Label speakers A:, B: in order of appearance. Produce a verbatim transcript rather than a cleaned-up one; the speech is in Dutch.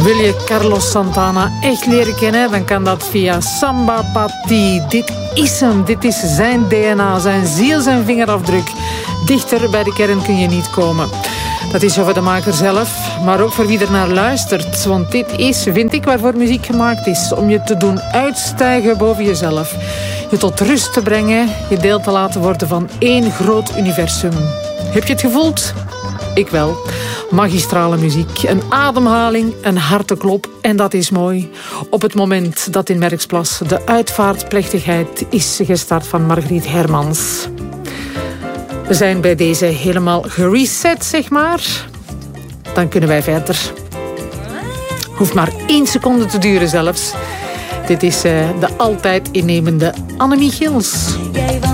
A: Wil je Carlos Santana echt leren kennen, dan kan dat via Samba Pati. Dit is hem, dit is zijn D N A, zijn ziel, zijn vingerafdruk. Dichter bij de kern kun je niet komen. Dat is zo voor de maker zelf, maar ook voor wie er naar luistert. Want dit is, vind ik, waarvoor muziek gemaakt is. Om je te doen uitstijgen boven jezelf. Je tot rust te brengen, je deel te laten worden van één groot universum. Heb je het gevoeld? Ik wel. Magistrale muziek, een ademhaling, een harteklop. En dat is mooi. Op het moment dat in Merksplas de uitvaartplechtigheid is gestart van Margriet Hermans. We zijn bij deze helemaal gereset, zeg maar. Dan kunnen wij verder. Hoeft maar één seconde te duren zelfs. Dit is uh, de altijd innemende Annemie Gils.